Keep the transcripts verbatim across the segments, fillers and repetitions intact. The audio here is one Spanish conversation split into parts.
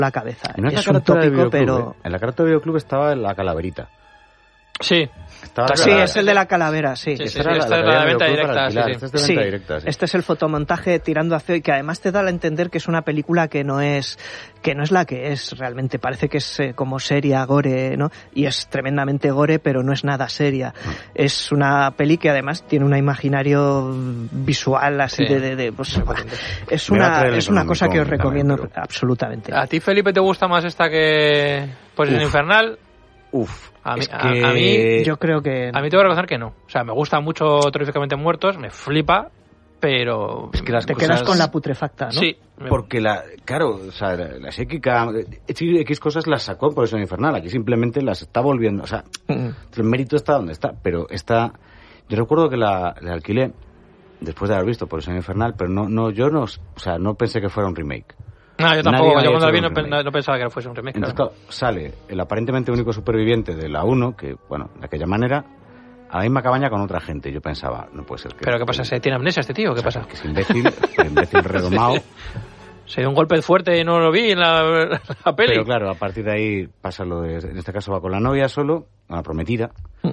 la cabeza. No es, es la un tópico, pero... ¿eh? En la carátula del videoclub estaba la calaverita. Sí. Estaba sí, la... es el de la calavera, sí. Sí, sí, esta sí, era esta la, es la, la la venta videoclub directa, para alquilar. sí, sí. Esta es de Sí, venta directa, sí. Este es el fotomontaje tirando hacia y que además te da a entender que es una película que no es que no es la que es realmente. Parece que es eh, como seria, gore, ¿no? Y es tremendamente gore, pero no es nada seria. Mm. Es una peli que además tiene un imaginario visual así sí. de, de, de pues, bah, es una es una cosa que os recomiendo pero... absolutamente. ¿A ti, Felipe, te gusta más esta que Posesión Infernal? Uf, a mí, es que... a, a mí yo creo que a mí tengo que reconocer que no. O sea, me gusta mucho Terroríficamente Muertos, me flipa, pero es que las te cosas... quedas con la putrefacta, ¿no? Sí, porque la claro, o sea, la, la psíquica X cosas las sacó en Posesión Infernal, aquí simplemente las está volviendo, o sea, mm. el mérito está donde está, pero está yo recuerdo que la, la alquilé después de haber visto Posesión Infernal, pero no no yo no, o sea, no pensé que fuera un remake. No, yo tampoco. Yo cuando la vi no, no, no pensaba que fuese un remake. Entonces, claro. claro, sale el aparentemente único superviviente de la uno, que, bueno, de aquella manera, a la misma cabaña con otra gente. Yo pensaba, no puede ser que... ¿Pero qué pasa? ¿Se tiene amnesia este tío o qué o sea, pasa? Que es imbécil, el imbécil redomado. Se dio un golpe fuerte y no lo vi en la, la peli. Pero claro, a partir de ahí pasa lo de... En este caso va con la novia solo, con la prometida. Hmm.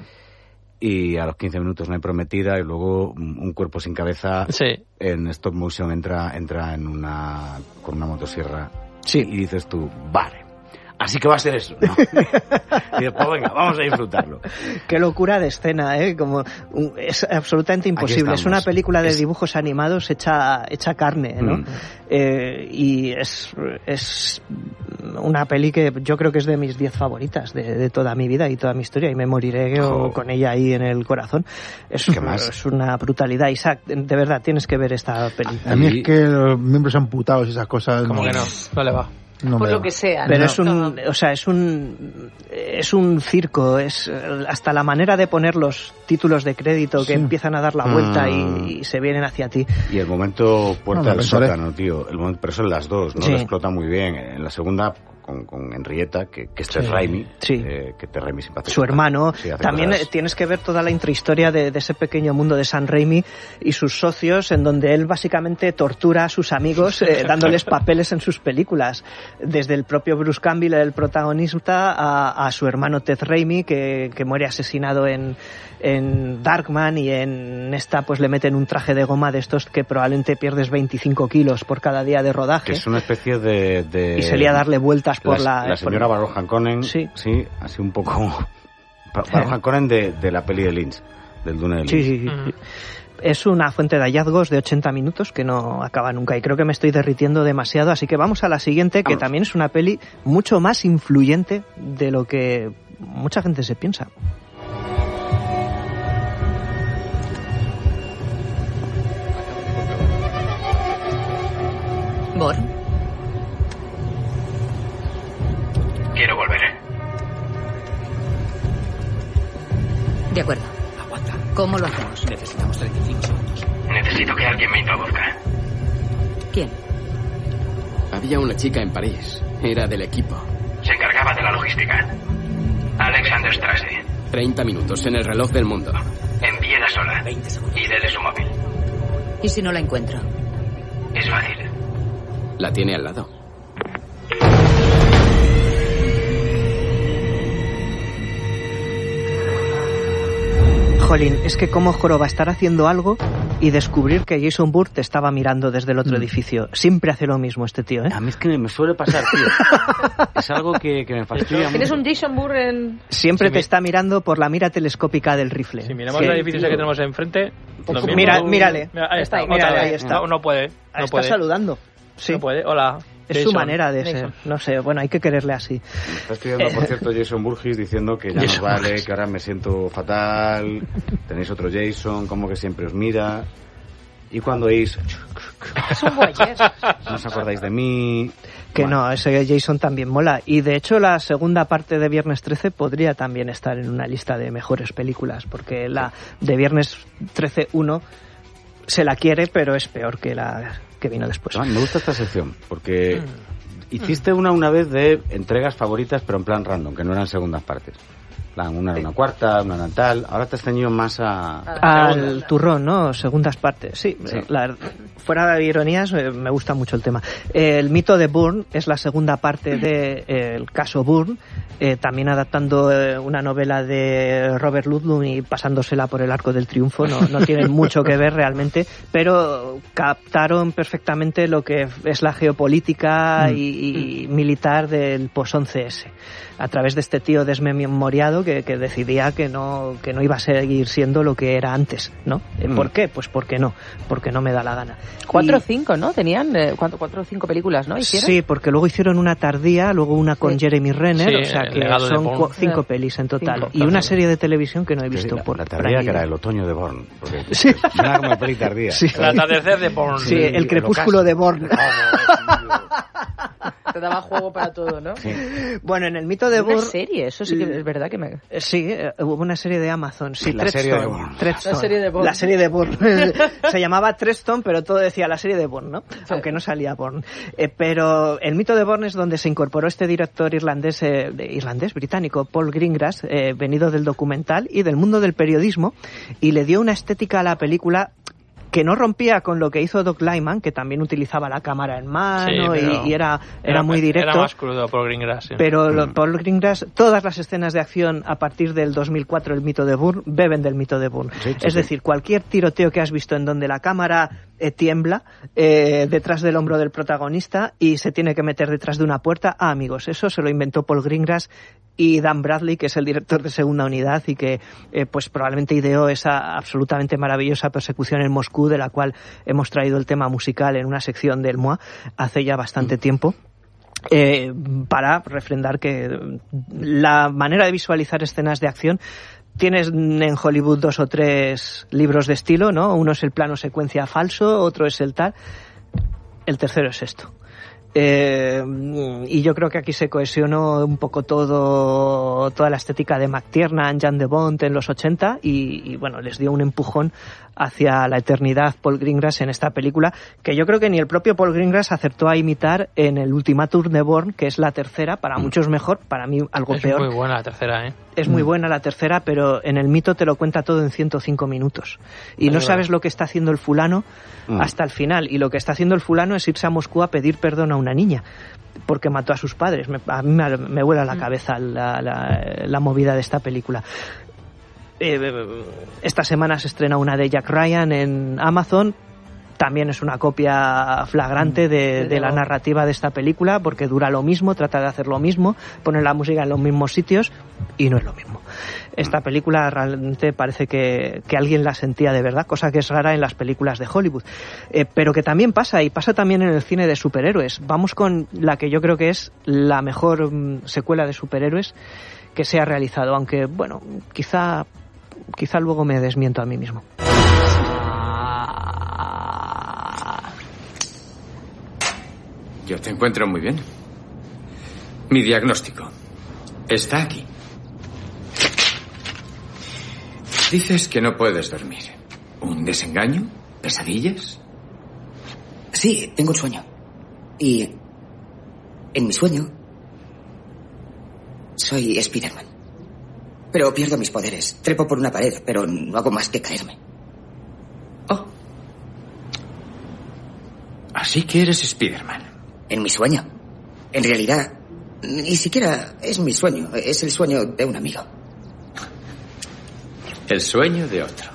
Y a los quince minutos no hay prometida y luego un cuerpo sin cabeza sí. en stop motion entra entra en una con una motosierra. Sí. Y dices tú, vale, así que va a ser eso, ¿no? Y después, venga, vamos a disfrutarlo. Qué locura de escena, ¿eh? Como un, es absolutamente imposible. Es una película de es... dibujos animados hecha hecha carne, ¿no? Mm. Eh, y es, es una peli que yo creo que es de mis diez favoritas de, de toda mi vida y toda mi historia, y me moriré oh. con ella ahí en el corazón. Es, más? es una brutalidad. Isaac, de verdad, tienes que ver esta peli. A mí es que los miembros amputados y esas cosas... Como no, que no, no le va. No por lo que sea. Pero ¿no? es un, o sea, es un, es un circo, es hasta la manera de poner los títulos de crédito que sí. empiezan a dar la vuelta mm. y, y se vienen hacia ti. Y el momento puerta no, del sótano, tío, el momento, pero son las dos, ¿no? Sí. Lo explota muy bien. En la segunda con, con Henrietta, que, que este sí. es Raimi, sí. eh, que te Raimi simpático. Su hermano. Sí, también cosas... tienes que ver toda la intrahistoria de, de ese pequeño mundo de San Raimi y sus socios, en donde él básicamente tortura a sus amigos eh, dándoles papeles en sus películas. Desde el propio Bruce Campbell, el protagonista, a, a su hermano Ted Raimi, que, que muere asesinado en, en Darkman, y en esta pues le meten un traje de goma de estos que probablemente pierdes veinticinco kilos por cada día de rodaje. Que es una especie de... de... Y sería darle vueltas por la... la... La señora por... Baruch Harkonnen, sí. sí, así un poco... Baruch Harkonnen de, de la peli de Lynch, del Dune de Lynch. Sí, sí, sí. Uh-huh. Es una fuente de hallazgos de ochenta minutos que no acaba nunca, y creo que me estoy derritiendo demasiado, así que vamos a la siguiente, que vamos. También es una peli mucho más influyente de lo que mucha gente se piensa. Born. Quiero volver. De acuerdo. Aguanta. ¿Cómo lo hacemos? Necesitamos treinta y cinco segundos. Necesito que alguien me introduzca. ¿Quién? Había una chica en París. Era del equipo. Se encargaba de la logística. Alexander Strasse. treinta minutos en el reloj del mundo. Envíela sola. veinte segundos. Y dele su móvil. ¿Y si no la encuentro? Es fácil. La tiene al lado. Jolín, es que cómo joroba estar haciendo algo y descubrir que Jason Bourne te estaba mirando desde el otro mm. edificio. Siempre hace lo mismo este tío, ¿eh? A mí es que me suele pasar, tío. Es algo que, que me fastidia. ¿Tienes un Jason Bourne en...? Siempre sí, te mi... está mirando por la mira telescópica del rifle. Si miramos el edificio que tenemos enfrente... Mira, mírale. Mira, ahí está, mírale, ahí está. No, no puede. No está puede. saludando. Sí. No puede. Hola. Es Jason. su manera de ser. No sé, bueno, hay que quererle así. Me está escribiendo, por cierto, Jason Burgess diciendo que ya nos vale, que ahora me siento fatal, tenéis otro Jason, como que siempre os mira. Y cuando oís... Es un voyeur. No os acordáis de mí... Que bueno. No, ese Jason también mola. Y de hecho la segunda parte de Viernes trece podría también estar en una lista de mejores películas, porque la de Viernes trece uno se la quiere, pero es peor que la que vino después. Ah, me gusta esta sección, porque mm. hiciste una una vez de entregas favoritas, pero en plan random, que no eran segundas partes. plan, una era una cuarta, una era tal. Ahora te has ceñido más a... Al turrón, ¿no? Segundas partes. Sí, Sí. La, fuera de ironías, eh, me gusta mucho el tema. Eh, el mito de Bourne es la segunda parte del de, eh, caso Bourne, eh, también adaptando eh, una novela de Robert Ludlum y pasándosela por el arco del triunfo. No, no tienen mucho que ver realmente, pero captaron perfectamente lo que es la geopolítica y, y militar del post once ese, a través de este tío desmemoriado que, que decidía que no, que no iba a seguir siendo lo que era antes, ¿no? Mm. ¿Por qué? Pues porque no, porque no me da la gana. Cuatro o cinco, ¿no? Tenían eh, cuatro, cuatro o cinco películas, ¿no? ¿Hicieron? Sí, porque luego hicieron una tardía, luego una con sí. Jeremy Renner, sí, o sea que son cu- cinco pelis en total. Cinco. Y una serie de televisión que no he visto la, por la tardía, que era el otoño de Bourne. Porque sí. Era como peli tardía. Sí. El atardecer de Bourne. Sí, el crepúsculo de Bourne. Te daba juego para todo, ¿no? Sí. Bueno, en el mito de Bourne... Una serie, eso sí que es verdad que me... Sí, hubo una serie de Amazon. Sí, la serie de Bourne. La serie de Bourne. La serie de Bourne. Se llamaba Treston, pero todo decía la serie de Bourne, ¿no? Sí. Aunque no salía Bourne. Eh, pero el mito de Bourne es donde se incorporó este director irlandés, eh, irlandés, británico, Paul Greengrass, eh, venido del documental y del mundo del periodismo, y le dio una estética a la película que no rompía con lo que hizo Doug Liman, que también utilizaba la cámara en mano, sí, pero, y, y era, era, era muy directo. Era más crudo Paul Greengrass. Sí. Pero mm. Paul Greengrass, todas las escenas de acción a partir del dos mil cuatro, el mito de Bourne, beben del mito de Bourne. Sí, sí, es sí. decir, cualquier tiroteo que has visto en donde la cámara eh, tiembla eh, detrás del hombro del protagonista y se tiene que meter detrás de una puerta, ah, amigos, eso se lo inventó Paul Greengrass y Dan Bradley, que es el director de Segunda Unidad y que eh, pues probablemente ideó esa absolutamente maravillosa persecución en Moscú, de la cual hemos traído el tema musical en una sección del M O A hace ya bastante mm. tiempo. Eh, para refrendar que la manera de visualizar escenas de acción, tienes en Hollywood dos o tres libros de estilo, ¿no? Uno es el plano secuencia falso, otro es el tal, el tercero es esto. Eh, y yo creo que aquí se cohesionó un poco todo, toda la estética de McTiernan, Jan de Bont en los ochenta y, y bueno, les dio un empujón hacia la eternidad Paul Greengrass en esta película, que yo creo que ni el propio Paul Greengrass acertó a imitar en el Ultimatum de Bourne, que es la tercera, para muchos mejor, para mí algo es peor. Es muy buena la tercera, ¿eh? Es muy buena la tercera, pero en el mito te lo cuenta todo en ciento cinco minutos. Y es no verdad. Sabes lo que está haciendo el fulano mm. hasta el final. Y lo que está haciendo el fulano es irse a Moscú a pedir perdón a una niña porque mató a sus padres. Me, a mí me, me vuela la cabeza la, la, la movida de esta película. Eh, esta semana se estrena una de Jack Ryan en Amazon. También es una copia flagrante de, de la narrativa de esta película, porque dura lo mismo, trata de hacer lo mismo, pone la música en los mismos sitios y no es lo mismo. Esta película realmente parece que, que alguien la sentía de verdad, cosa que es rara en las películas de Hollywood. Eh, pero que también pasa, y pasa también en el cine de superhéroes. Vamos con la que yo creo que es la mejor mm, secuela de superhéroes que se ha realizado, aunque, bueno, quizá, quizá luego me desmiento a mí mismo. Yo te encuentro muy bien. Mi diagnóstico está aquí. Dices que no puedes dormir. ¿Un desengaño? ¿Pesadillas? Sí, tengo un sueño. Y en mi sueño soy Spider-Man. Pero pierdo mis poderes. Trepo por una pared, pero no hago más que caerme. Oh. Así que eres Spider-Man. En mi sueño. En realidad, ni siquiera es mi sueño. Es el sueño de un amigo. El sueño de otro.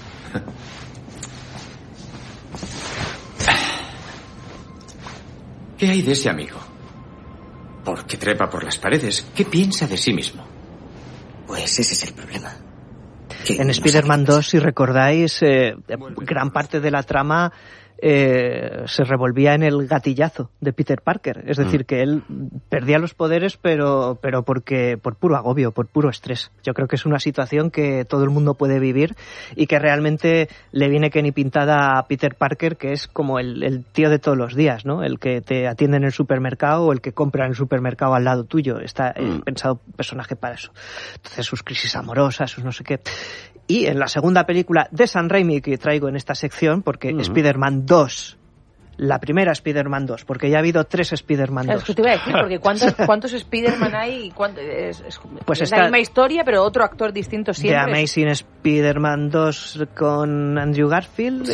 ¿Qué hay de ese amigo? ¿Por qué trepa por las paredes? ¿Qué piensa de sí mismo? Pues ese es el problema. En Spider-Man dos, si recordáis, eh, gran parte de la trama eh, se revolvía en el gatillazo de Peter Parker. Es decir, mm. que él perdía los poderes, pero, pero porque por puro agobio, por puro estrés. Yo creo que es una situación que todo el mundo puede vivir y que realmente le viene que ni pintada a Peter Parker, que es como el, el tío de todos los días, ¿no? El que te atiende en el supermercado o el que compra en el supermercado al lado tuyo. Está mm. pensado personaje para eso. Entonces, sus crisis amorosas, sus no sé qué. Y en la segunda película de Sam Raimi que traigo en esta sección, porque uh-huh. Spider-Man dos La primera Spider-Man dos, porque ya ha habido tres Spider-Man dos. Es que te iba a decir, porque ¿cuántos, cuántos Spider-Man hay? Y cuánto, es es, pues es la misma historia, pero otro actor distinto siempre. The Amazing Spider-Man dos con Andrew Garfield, sí.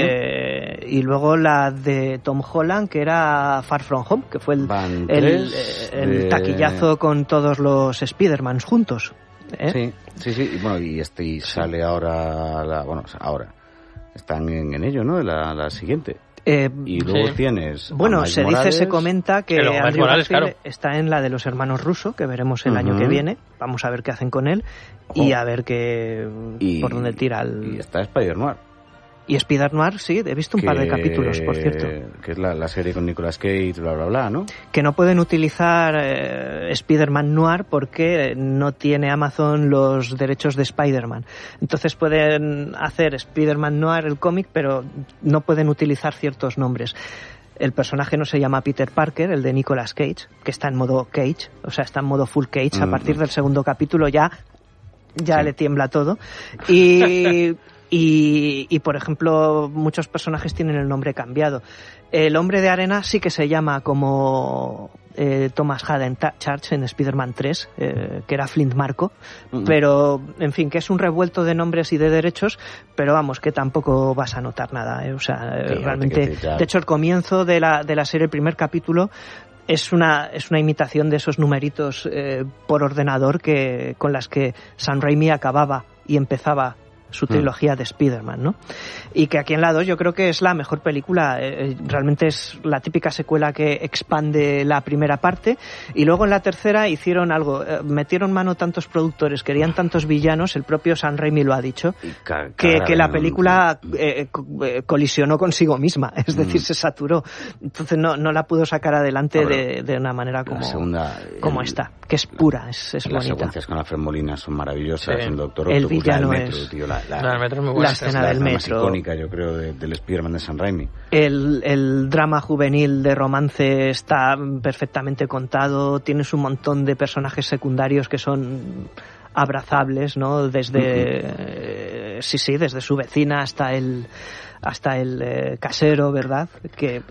eh, y luego la de Tom Holland, que era Far From Home, que fue el, el, el de... taquillazo con todos los Spider-Mans juntos. ¿eh? Sí, sí, sí, y bueno, y este y sale ahora, la, bueno, ahora, están en, en ello, ¿no? La, la siguiente. Eh, y luego sí. tienes bueno se Morales, dice se comenta que Andrew Morales, Garfield claro. está en la de los hermanos Russo, que veremos el uh-huh. año que viene. Vamos a ver qué hacen con él oh. y a ver qué y, por dónde tira el... y está Spider-Noir. Y Spider-Noir, sí, he visto un que, par de capítulos, por cierto. Que es la, la serie con Nicolas Cage, bla, bla, bla, ¿no? Que no pueden utilizar eh, Spider-Man Noir porque no tiene Amazon los derechos de Spider-Man. Entonces pueden hacer Spider-Man Noir, el cómic, pero no pueden utilizar ciertos nombres. El personaje no se llama Peter Parker, el de Nicolas Cage, que está en modo Cage, o sea, está en modo full Cage. Mm-hmm. A partir del segundo capítulo ya, ya sí. le tiembla todo. Y... Y, y, por ejemplo, muchos personajes tienen el nombre cambiado. El Hombre de Arena sí que se llama como eh, Thomas Haden Church en Spider-Man tres, eh, que era Flint Marko, uh-huh. pero, en fin, que es un revuelto de nombres y de derechos, pero vamos, que tampoco vas a notar nada. Eh, o sea, eh, realmente, de hecho, el comienzo de la, de la serie, el primer capítulo, es una es una imitación de esos numeritos eh, por ordenador que con las que Sam Raimi acababa y empezaba su trilogía mm. de Spider-Man, ¿no? Y que aquí en la dos yo creo que es la mejor película, eh, realmente es la típica secuela que expande la primera parte, y luego en la tercera hicieron algo, eh, metieron mano tantos productores, querían tantos villanos, el propio Sam Raimi lo ha dicho, ca- que, que la película eh, eh, colisionó consigo misma, es decir, mm. se saturó, entonces no, no la pudo sacar adelante Ahora, de, de una manera como, segunda, como el, esta, que es pura, es, es las bonita. Las secuencias con Alfred Molina son maravillosas, sí. el Doctor el Octopus, villano la del metro, es... tío, la, la, la, metro es muy buena, la escena la del más metro, icónica, yo creo, de, del Spider-Man de Sam Raimi. El, el drama juvenil de romance está perfectamente contado, tienes un montón de personajes secundarios que son abrazables, ¿no? Desde uh-huh. eh, sí, sí, desde su vecina hasta el hasta el eh, casero, ¿verdad? Que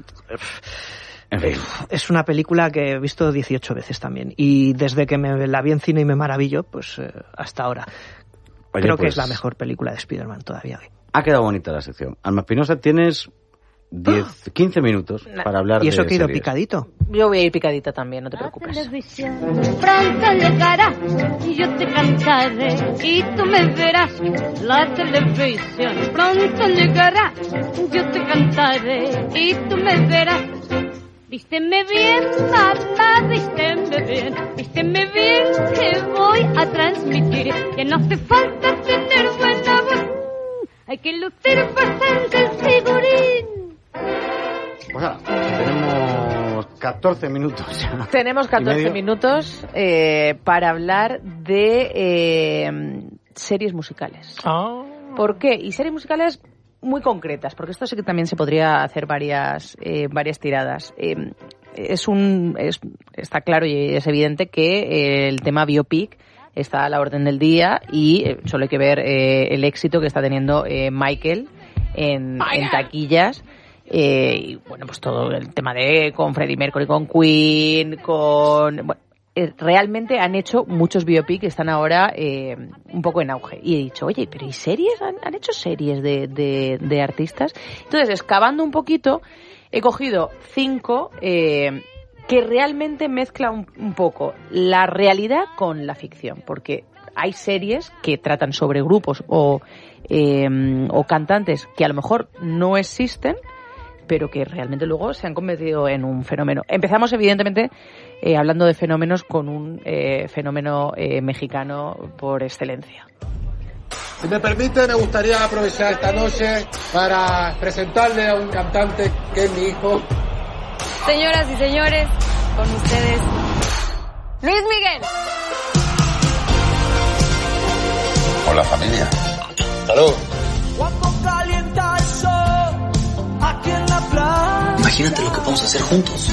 en fin. Es una película que he visto dieciocho veces también, y desde que me la vi en cine y me maravillo, pues eh, hasta ahora. Oye, creo pues, que es la mejor película de Spider-Man todavía hoy. Ha quedado bonita la sección. Alma Espinosa, tienes diez, quince minutos para hablar de ¿Y eso de que he ido series. Picadito? Yo voy a ir picadita también, no te preocupes. La televisión pronto llegará y yo te cantaré y tú me verás. La televisión pronto llegará, yo te cantaré y tú me verás. Vísteme bien, mamá, vísteme bien, vísteme bien, que voy a transmitir que no hace falta tener buena voz, hay que lucir bastante el figurín. Bueno, tenemos catorce minutos ya. Tenemos catorce minutos eh, para hablar de eh, series musicales. Oh. ¿Por qué? Y series musicales muy concretas, porque esto sí que también se podría hacer varias eh, varias tiradas. Eh, es un es, está claro y es evidente que eh, el tema biopic está a la orden del día y eh, solo hay que ver eh, el éxito que está teniendo eh, Michael en, en taquillas. Eh, y bueno, pues todo el tema de con Freddie Mercury, con Queen, con... Bueno, eh, realmente han hecho muchos biopics que están ahora eh, un poco en auge. Y he dicho, oye, ¿pero y series? ¿Han, han hecho series de, de, de artistas? Entonces, excavando un poquito, he cogido cinco eh, que realmente mezclan un, un poco la realidad con la ficción. Porque hay series que tratan sobre grupos o, eh, o cantantes que a lo mejor no existen, pero que realmente luego se han convertido en un fenómeno. Empezamos, evidentemente, eh, hablando de fenómenos con un eh, fenómeno eh, mexicano por excelencia. Si me permite, me gustaría aprovechar esta noche para presentarle a un cantante que es mi hijo. Señoras y señores, con ustedes, Luis Miguel. Hola, familia. Salud. Imagínate lo que podemos hacer juntos.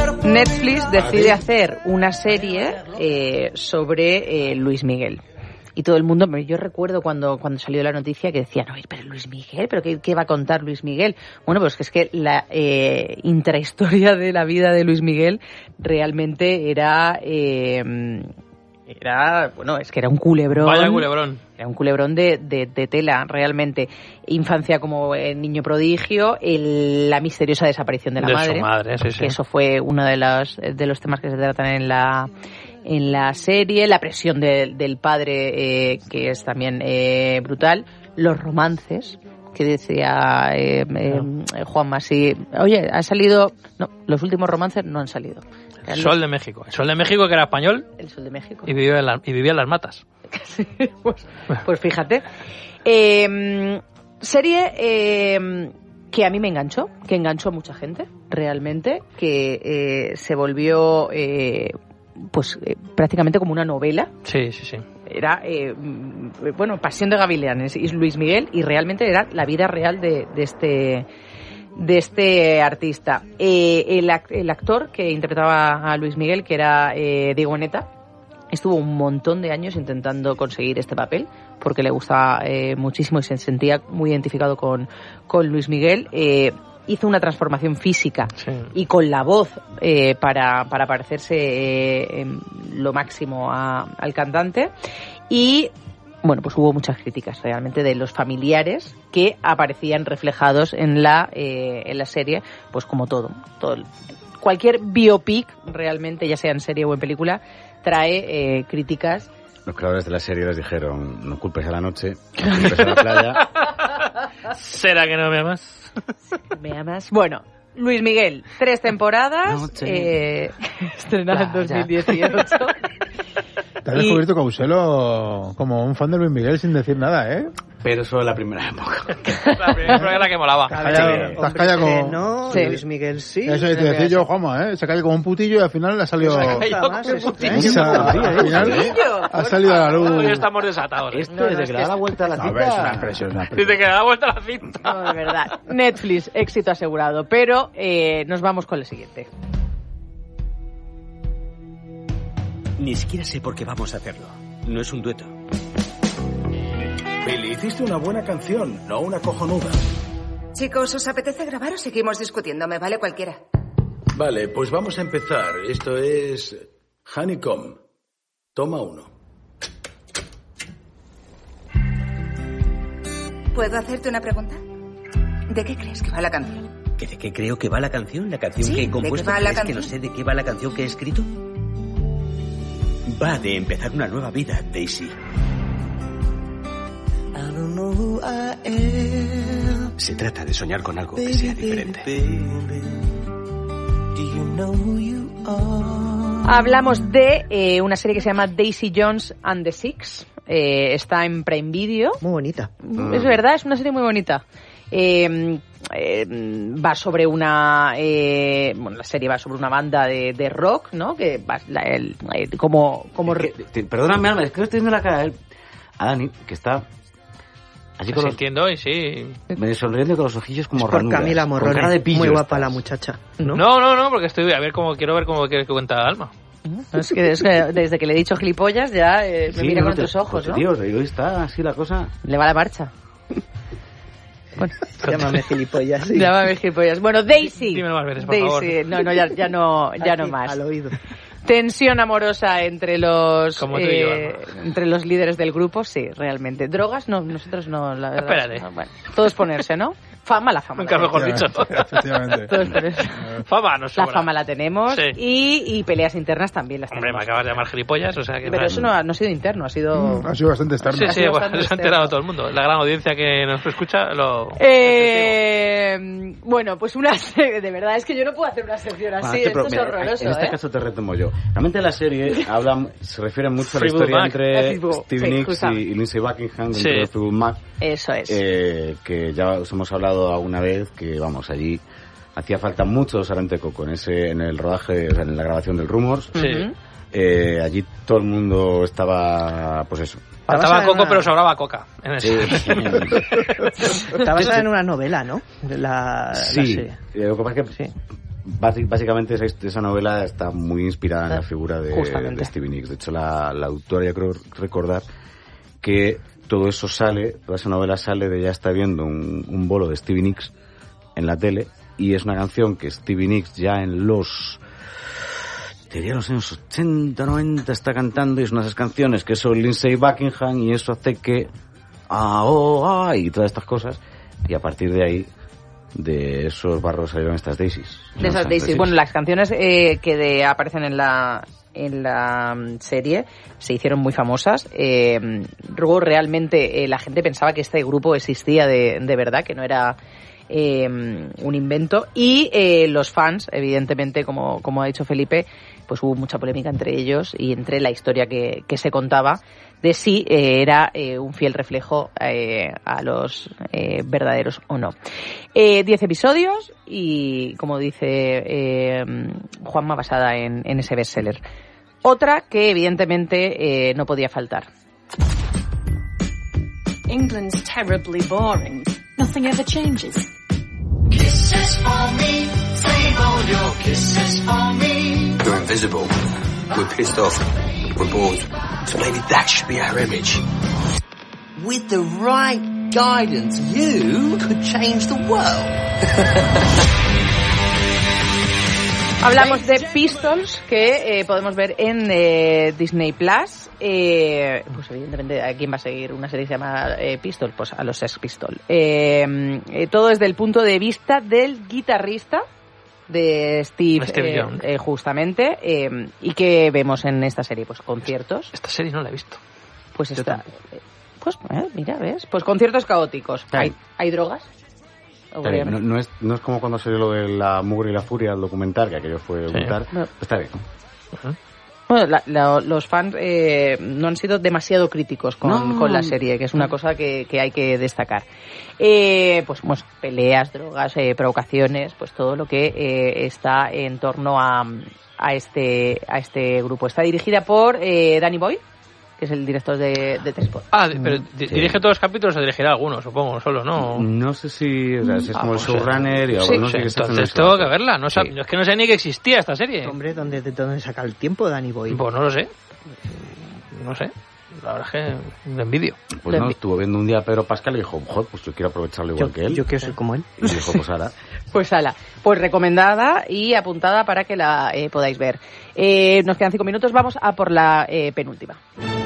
Netflix decide hacer una serie eh, sobre eh, Luis Miguel. y todo el mundo, yo recuerdo cuando, cuando salió la noticia que decían, oye, pero Luis Miguel, ¿pero qué, qué va a contar Luis Miguel? Bueno, pues que es que la eh, intrahistoria de la vida de Luis Miguel realmente era... Eh, Era, bueno, es que era un culebrón. Vaya culebrón. Era un culebrón de, de, de tela, realmente. Infancia como el niño prodigio, el, la misteriosa desaparición de la de madre. Su madre sí, sí. Que eso fue uno de los, de los temas que se tratan en la, en la serie. La presión de, del padre, eh, que es también eh, brutal. Los romances, que decía eh, eh, Juanma, sí. Oye, ha salido... No, los últimos romances no han salido. El Sol de México. El Sol de México, que era español. El Sol de México. Y vivía en, la, y vivía en las matas. Sí, pues, pues fíjate. Eh, serie eh, que a mí me enganchó, que enganchó a mucha gente, realmente, que eh, se volvió eh, pues eh, prácticamente como una novela. Sí, sí, sí. Era, eh, bueno, Pasión de Gavilanes y Luis Miguel, y realmente era la vida real de, de este... de este artista. Eh, el, el actor que interpretaba a Luis Miguel, que era eh, Diego Boneta, estuvo un montón de años intentando conseguir este papel, porque le gustaba eh, muchísimo y se sentía muy identificado con, con Luis Miguel. Eh, hizo una transformación física sí. y con la voz eh, para, para parecerse eh, en lo máximo a, al cantante. Y bueno, pues hubo muchas críticas realmente de los familiares que aparecían reflejados en la eh, en la serie, pues como todo, todo el, cualquier biopic realmente, ya sea en serie o en película, trae eh, críticas. Los creadores de la serie les dijeron, no culpes a la noche, no culpes a la playa. ¿Será que no me amas? ¿Me amas? Bueno, Luis Miguel, tres temporadas, eh, estrenada en dos mil dieciocho. Te has descubierto Causelo como un fan de Luis Miguel sin decir nada, ¿eh? Pero solo la primera época. La primera época era que molaba. Estás callado como... No, sí. Luis Miguel sí. Eso te decía yo, Juanma, ¿eh? Se calla como un putillo y al final le ha salido... Se cayó como un putillo. Esa, al final ha salido a la luz. Hoy estamos desatados. ¿eh? Esto desde que le da la vuelta a la No, cinta... a ver, es una expresión, una expresión. Desde que le da la vuelta a la cinta. No, de verdad. Netflix, éxito asegurado. Pero eh, nos vamos con el siguiente. Ni siquiera sé por qué vamos a hacerlo. No es un dueto. Billy, hiciste una buena canción, no una cojonuda. Chicos, ¿os apetece grabar o seguimos discutiendo? Me vale cualquiera. Vale, pues vamos a empezar. Esto es Honeycomb. Toma uno. ¿Puedo hacerte una pregunta? ¿De qué crees que va la canción? ¿Que ¿De qué creo que va la canción? ¿La canción Sí, que he ¿de compuesto? qué va la ¿Crees que canción? no sé de qué va la canción que he escrito? Va de empezar una nueva vida, Daisy. Se trata de soñar con algo que sea diferente. Hablamos de eh, una serie que se llama Daisy Jones and the Six. Eh, está en Prime Video. Muy bonita. Es verdad, es una serie muy bonita. Eh, eh, va sobre una eh, bueno, la serie va sobre una banda de, de rock, ¿no? Que va, la, el, el, como como es que, te, perdóname, Alma, es que no estoy viendo la cara a, él, a Dani, que está así con sí, los, entiendo y sí me sonriendo con los ojillos como es por ranuras, Camila Morrone, con cara de pillo muy guapa estás. la muchacha, ¿no? No, no, no, porque estoy a ver cómo quiero ver cómo quiere que cuenta Alma. Es que, es que desde que le he dicho gilipollas ya eh, me Sí, mira no, con te, otros ojos, pues, ¿no? Tío, hoy está así la cosa. Le va la marcha. Bueno. Llámame gilipollas. Sí. Llámame gilipollas. Bueno, Daisy. Dímelo más veces, por Daisy. favor. No, no, ya, ya no, ya Aquí, no más. Al oído. Tensión amorosa entre los Como tú y yo, eh, entre los líderes del grupo, sí, realmente. Drogas, no, nosotros no, la verdad. Espérate. No, bueno, todo es ponerse, ¿no? Fama, la fama. Nunca la mejor tenemos. dicho. Efectivamente. Todo es ponerse. Fama, no La fama la tenemos Sí. y, y peleas internas también las Hombre, me tenemos. acabas de llamar gilipollas, o sea que... Pero eso no ha, no ha sido interno, ha sido... Mm, ha sido bastante externo. Sí, Ha sí, sido bueno, bastante se ha enterado externo. todo el mundo. La gran audiencia que nos escucha lo... Eh, bueno, pues una serie, de verdad, es que yo no puedo hacer una sección así, Bueno, esto pero, es mira, horroroso, en este ¿eh? caso te retomo yo. Realmente la serie habla, se refiere mucho a la Fleetwood historia Mac. entre Fleetwood, Stevie sí, Nicks justamente. y, y Lindsay Buckingham dentro Sí. de Fleetwood Mac, Eso es. eh, que ya os hemos hablado alguna vez que, vamos, allí hacía falta mucho Sarante Coco en ese, en el rodaje, o sea, en la grabación del Rumors. Sí. Ujú. Eh, allí todo el mundo estaba, pues eso. Faltaba basada coco, en una- pero sobraba coca. En eso. Está basada en una novela, ¿no? La, la Sí, serie. eh, lo que pasa es que Sí. basi- básicamente esa, esa novela está muy inspirada en la figura de, Justamente. de Stevie Nicks. De hecho, la, la autora, yo creo recordar que todo eso sale, toda esa novela sale de ya está viendo un, un bolo de Stevie Nicks en la tele, y es una canción que Stevie Nicks ya en los, diría los años ochenta, noventa está cantando, y es una de esas canciones que son Lindsey Buckingham, y eso hace que ah, oh, ah, y todas estas cosas, y a partir de ahí, de esos barros salieron estas daisies. De esas daisies. Bueno, las canciones eh, que de, aparecen en la en la serie se hicieron muy famosas. Eh, luego realmente eh, la gente pensaba que este grupo existía de, de verdad, que no era eh, un invento. Y eh, los fans, evidentemente, como, como ha dicho Felipe, pues hubo mucha polémica entre ellos y entre la historia que, que se contaba de si eh, era eh, un fiel reflejo eh, a los eh, verdaderos o no. Eh, diez episodios y, como dice eh, Juanma, basada en, en ese bestseller. Otra que evidentemente eh, no podía faltar. England's terribly boring. Nothing ever changes. Kisses for me, save all your kisses for me. You're invisible. We're pissed off. We're bored. So maybe that should be our image. With the right guidance, you could change the world. Hablamos de Pistols, que eh, podemos ver en eh, Disney Plus. Eh, pues evidentemente, ¿a quién va a seguir una serie que se llama eh, Pistols? Pues a los Sex Pistols. Eh, eh, todo desde el punto de vista del guitarrista de Steve, Steve eh, Jones. eh, justamente. Eh, ¿Y qué vemos en esta serie? Pues conciertos. Esta serie no la he visto. Pues está. Pues eh, mira, ¿ves? Pues conciertos caóticos. Hay, hay drogas. Está bien. No, no, es, no es como cuando salió lo de la mugre y la furia, el documental, que aquello fue brutal. No. Está bien. Uh-huh. Bueno, la, la, los fans eh, no han sido demasiado críticos con, no. con la serie, que es una cosa que, que hay que destacar. Eh, pues, pues peleas, drogas, eh, provocaciones, pues todo lo que eh, está en torno a, a este a este grupo. Está dirigida por eh, Danny Boyle, que es el director de, de T-Sport. Ah, pero sí. ¿Dirige todos los capítulos o dirigirá algunos, supongo, solo, no? No sé si, o sea, si es ah, como pues el showrunner y algo, sí, no sé sí, qué está entonces haciendo. tengo que verla, no, sí. sab... es que no sé ni que existía esta serie. Hombre, ¿dónde, de dónde saca el tiempo Danny Boyle? Pues no lo sé, no sé, la verdad es que lo envidio. Pues no, estuvo viendo un día a Pedro Pascal y dijo, joder, pues yo quiero aprovecharlo igual yo, que él. Yo quiero ser como él. Y dijo, pues ahora. Pues ala, pues recomendada y apuntada para que la eh, podáis ver. Eh, nos quedan cinco minutos, vamos a por la eh, penúltima.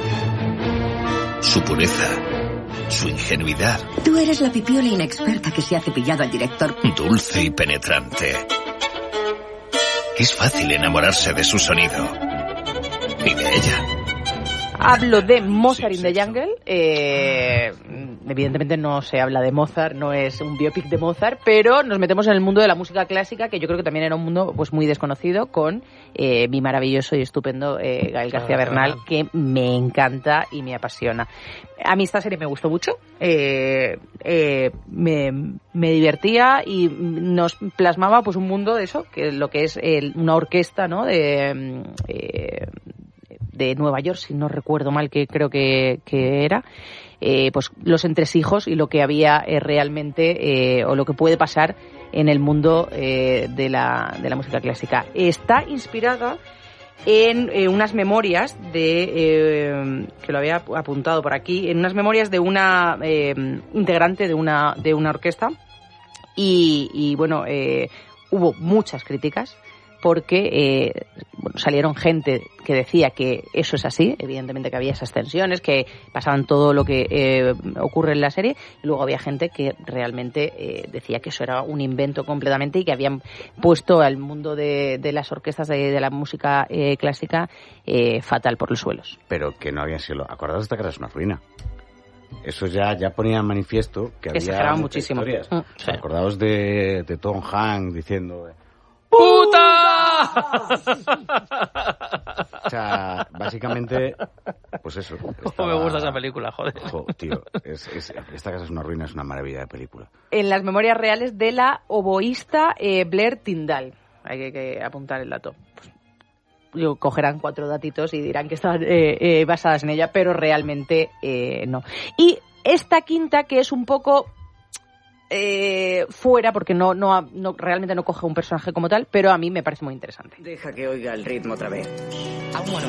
Su pureza, su ingenuidad. Tú eres la pipiola inexperta que se ha cepillado al director. Dulce y penetrante. Es fácil enamorarse de su sonido. Y de ella. Hablo de Mozart in the Jungle. Eh, evidentemente no se habla de Mozart, no es un biopic de Mozart, pero nos metemos en el mundo de la música clásica, que yo creo que también era un mundo pues muy desconocido, con eh, mi maravilloso y estupendo eh, Gael García Bernal, que me encanta y me apasiona. A mí esta serie me gustó mucho, eh, eh, me, me divertía y nos plasmaba pues un mundo de eso, que lo que es el, una orquesta, ¿no? De... Eh, de Nueva York, si no recuerdo mal, que creo que, que era, eh, pues los entresijos y lo que había eh, realmente, eh, o lo que puede pasar en el mundo eh, de, la, de la música clásica. Está inspirada en eh, unas memorias de, eh, que lo había apuntado por aquí, en unas memorias de una eh, integrante de una, de una orquesta, y, y bueno, eh, hubo muchas críticas, porque eh, bueno, salieron gente que decía que eso es así, evidentemente que había esas tensiones, que pasaban todo lo que eh, ocurre en la serie, y luego había gente que realmente eh, decía que eso era un invento completamente y que habían puesto al mundo de, de las orquestas de, de la música eh, clásica eh, fatal por los suelos. Pero que no habían sido... Acordaos de esta casa es una ruina. Eso ya, ya ponía en manifiesto que había muchísimo. Historias. Mm, sí. Acordaos de, de Tom Hanks diciendo... ¡Puta! O sea, básicamente, pues eso. Estaba... me gusta esa película, joder. Jo, tío, es, es, esta casa es una ruina, es una maravilla de película. En las memorias reales de la oboísta eh, Blair Tyndall. Hay que, que apuntar el dato. Pues, yo, cogerán cuatro datitos y dirán que están eh, eh, basadas en ella, pero realmente eh, no. Y esta quinta, que es un poco... Eh, fuera, porque no, no, no realmente no coge un personaje como tal, pero a mí me parece muy interesante. Deja que oiga el ritmo otra vez.